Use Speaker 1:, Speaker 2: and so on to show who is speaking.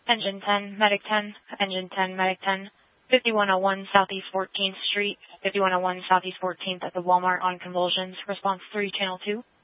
Speaker 1: Engine 10, Medic 10, Engine 10, Medic 10, 5101 Southeast 14th Street, 5101 Southeast 14th at the Walmart on convulsions. Response 3, Channel 2.